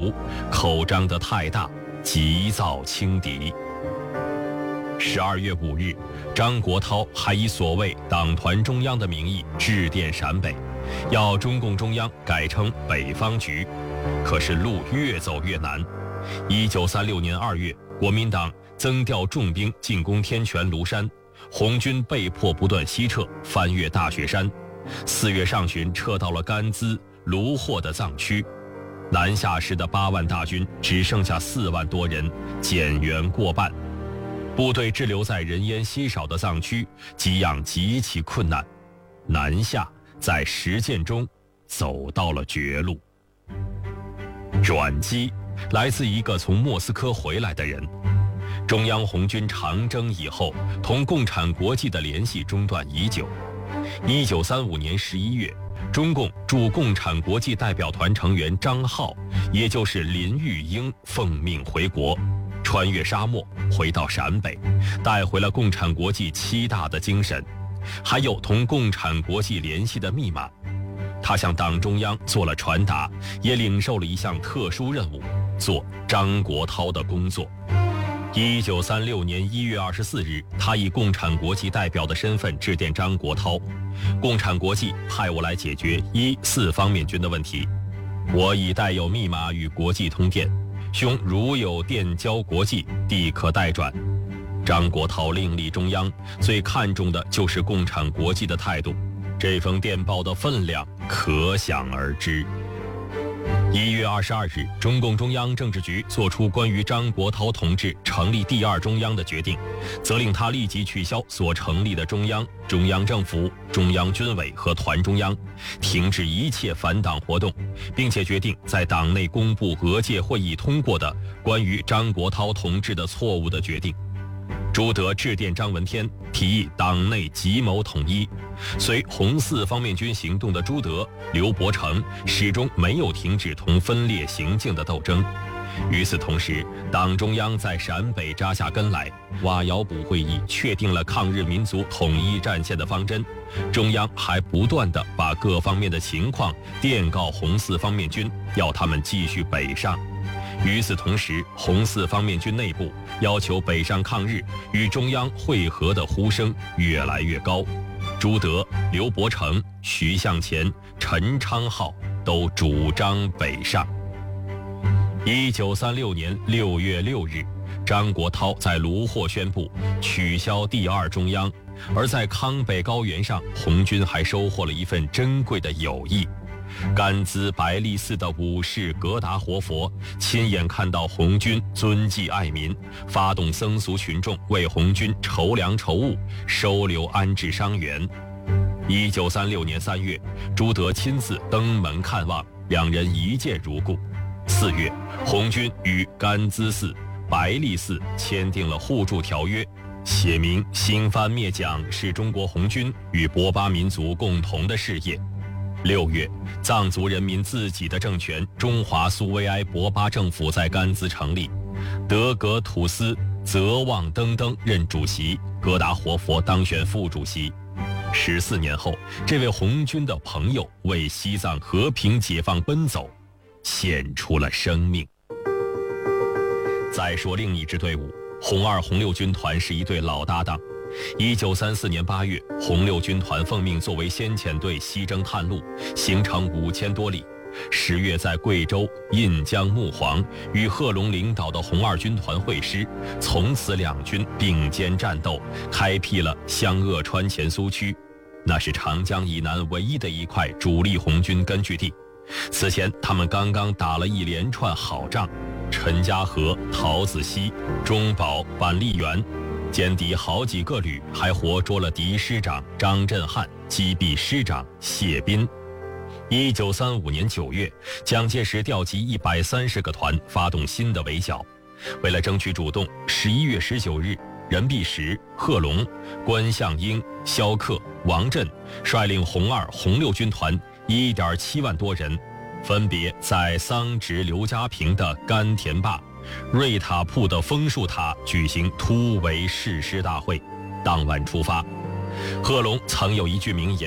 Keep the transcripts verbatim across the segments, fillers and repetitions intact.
足，口张得太大，急躁轻敌。十二月五日，张国焘还以所谓党团中央的名义致电陕北，要中共中央改称北方局。可是路越走越难。一九三六年二月，国民党增调重兵进攻天泉庐山，红军被迫不断西撤，翻越大雪山。四月上旬撤到了甘孜、卢霍的藏区。南下时的八万大军只剩下四万多人，减员过半。部队滞留在人烟稀少的藏区，给养极其困难。南下在实践中走到了绝路。转机来自一个从莫斯科回来的人。中央红军长征以后，同共产国际的联系中断已久。一九三五年十一月，中共驻共产国际代表团成员张浩，也就是林玉英奉命回国，穿越沙漠回到陕北，带回了共产国际七大的精神，还有同共产国际联系的密码。他向党中央做了传达，也领受了一项特殊任务，做张国焘的工作。一九三六年一月二十四日，他以共产国际代表的身份致电张国焘，共产国际派我来解决一四方面军的问题，我已带有密码与国际通电，兄如有电交国际，地可代转。张国焘另立中央，最看重的就是共产国际的态度，这封电报的分量可想而知。一月二十二日，中共中央政治局作出关于张国焘同志成立第二中央的决定，责令他立即取消所成立的中央、中央政府、中央军委和团中央，停止一切反党活动，并且决定在党内公布俄界会议通过的关于张国焘同志的错误的决定。朱德致电张闻天，提议党内集谋统一。随红四方面军行动的朱德、刘伯承始终没有停止同分裂行径的斗争。与此同时，党中央在陕北扎下根来，瓦窑堡会议确定了抗日民族统一战线的方针。中央还不断地把各方面的情况电告红四方面军，要他们继续北上。与此同时，红四方面军内部要求北上抗日、与中央会合的呼声越来越高。朱德、刘伯承、徐向前、陈昌浩都主张北上。一九三六年六月六日，张国焘在卢霍宣布取消第二中央，而在康北高原上，红军还收获了一份珍贵的友谊。甘孜白力寺的武士格达活佛亲眼看到红军遵纪爱民，发动僧俗群众为红军筹粮筹物，收留安置伤员。一九三六年三月，朱德亲自登门看望，两人一见如故。四月，红军与甘孜寺、白力寺签订了互助条约，写明新番灭蒋是中国红军与博巴民族共同的事业。六月，藏族人民自己的政权中华苏维埃博巴政府在甘孜成立，德格土司泽旺登登任主席，格达活佛当选副主席。十四年后，这位红军的朋友为西藏和平解放奔走，献出了生命。再说另一支队伍，红二红六军团是一对老搭档。一九三四年八月，红六军团奉命作为先遣队西征探路，行程五千多里。十月在贵州、印江、木黄与贺龙领导的红二军团会师，从此两军并肩战斗，开辟了湘鄂川黔苏区，那是长江以南唯一的一块主力红军根据地。此前他们刚刚打了一连串好仗，陈家河、桃子溪、中保、板栗园，歼敌好几个旅，还活捉了敌师长张振汉，击毙师长谢斌。一九三五年九月，蒋介石调集一百三十个团，发动新的围剿。为了争取主动，十一月十九日，任弼时、贺龙、关向英、萧克、王震率领红二、红六军团一点七万多人，分别在桑植刘家坪的甘田坝、瑞塔铺的枫树塔举行突围誓师大会。当晚出发。贺龙曾有一句名言：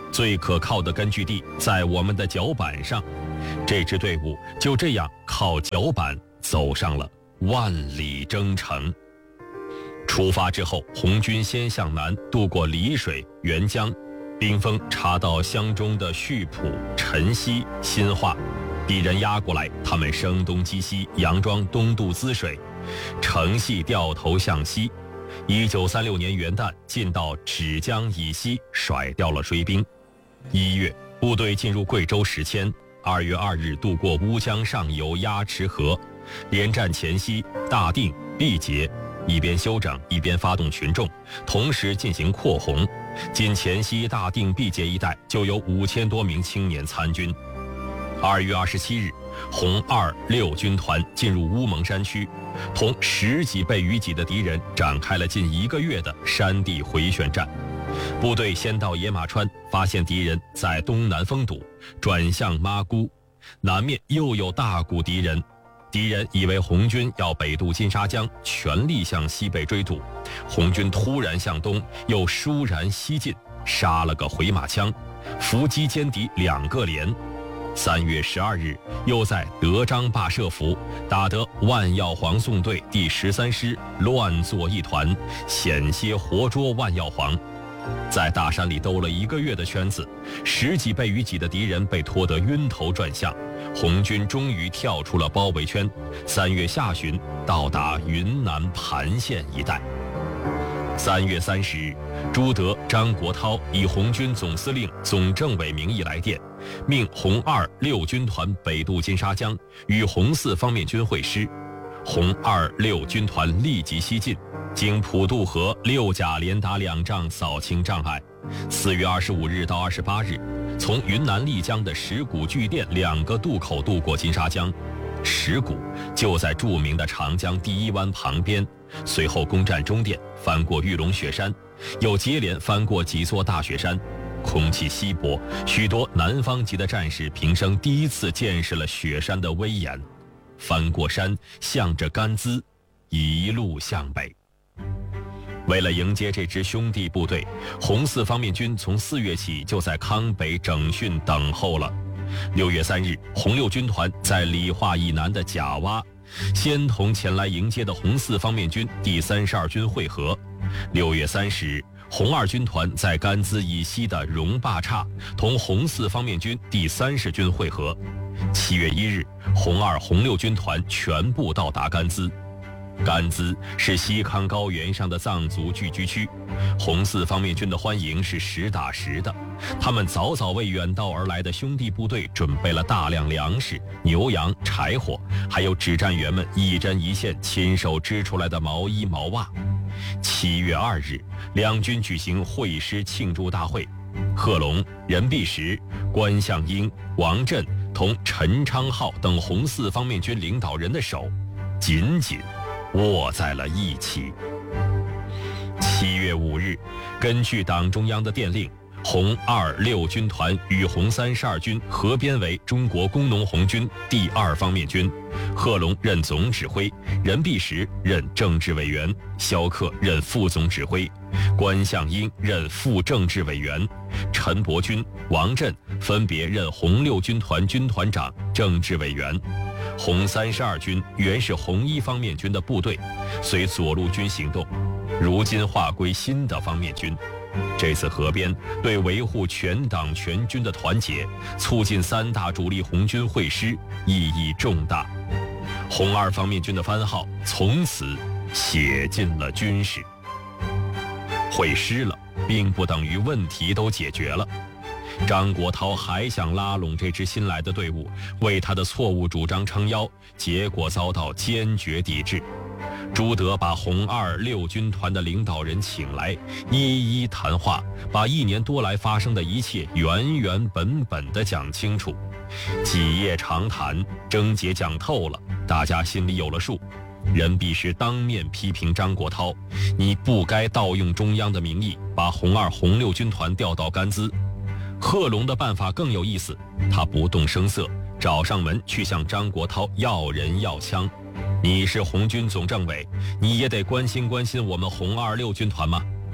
最可靠的根据地在我们的脚板上。这支队伍就这样靠脚板走上了万里征程。出发之后，红军先向南渡过丽水、沅江，兵锋插到湘中的溆浦、辰溪、新化，敌人压过来，他们声东击西，佯装东渡滋水，乘隙掉头向西。一九三六年元旦，进到芷江以西，甩掉了追兵。一月，部队进入贵州石阡。二月二日，渡过乌江上游鸭池河，连战前夕，大定、毕节，一边休整，一边发动群众，同时进行扩红。仅黔西大定、毕节一带就有五千多名青年参军。二月二十七日，红二六军团进入乌蒙山区，同十几倍于己的敌人展开了近一个月的山地回旋战。部队先到野马川，发现敌人在东南封堵，转向妈姑，南面又有大股敌人。敌人以为红军要北渡金沙江，全力向西北追堵。红军突然向东，又倏然西进，杀了个回马枪，伏击歼敌两个连。三月十二日，又在德章坝设伏，打得万耀煌纵队第十三师乱作一团，险些活捉万耀煌。在大山里兜了一个月的圈子，十几倍于己的敌人被拖得晕头转向，红军终于跳出了包围圈。三月下旬，到达云南盘县一带。三月三十日，朱德、张国焘以红军总司令、总政委名义来电，命红二六军团北渡金沙江，与红四方面军会师。红二六军团立即西进，经普渡河六甲连打两仗，扫清障碍。四月二十五日到二十八日，从云南丽江的石鼓、巨店两个渡口渡过金沙江。石鼓就在著名的长江第一湾旁边，随后攻占中甸，翻过玉龙雪山，又接连翻过几座大雪山。空气稀薄，许多南方籍的战士平生第一次见识了雪山的威严。翻过山，向着甘孜，一路向北。为了迎接这支兄弟部队，红四方面军从四月起就在康北整训等候了。六月三日，红六军团在理化以南的甲洼，先同前来迎接的红四方面军第三十二军会合。六月三十日，红二军团在甘孜以西的荣坝岔同红四方面军第三十军会合。七月一日，红二、红六军团全部到达甘孜。甘孜是西康高原上的藏族聚居区，红四方面军的欢迎是实打实的。他们早早为远道而来的兄弟部队准备了大量粮食、牛羊、柴火，还有指战员们一针一线亲手织出来的毛衣毛袜。七月二日，两军举行会师庆祝大会，贺龙、任弼时、关向英、王震同陈昌浩等红四方面军领导人的手紧紧握在了一起。七月五日，根据党中央的电令，红二六军团与红三十二军合编为中国工农红军第二方面军，贺龙任总指挥，任弼时任政治委员，萧克任副总指挥，关向英任副政治委员，陈伯钧、王震分别任红六军团军团长、政治委员。红三十二军原是红一方面军的部队，随左路军行动，如今划归新的方面军。这次合编对维护全党全军的团结，促进三大主力红军会师意义重大。红二方面军的番号从此写进了军史。会师了，并不等于问题都解决了。张国焘还想拉拢这支新来的队伍，为他的错误主张撑腰，结果遭到坚决抵制。朱德把红二六军团的领导人请来，一一谈话，把一年多来发生的一切原原本本地讲清楚。几夜长谈，症结讲透了，大家心里有了数。任弼时当面批评张国焘：“你不该盗用中央的名义，把红二、红六军团调到甘孜。”贺龙的办法更有意思，他不动声色，找上门去向张国焘要人要枪。你是红军总政委，你也得关心关心我们红二六军团吗？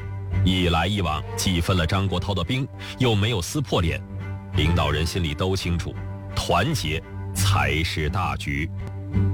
一来一往，既分了张国焘的兵，又没有撕破脸，领导人心里都清楚，团结才是大局。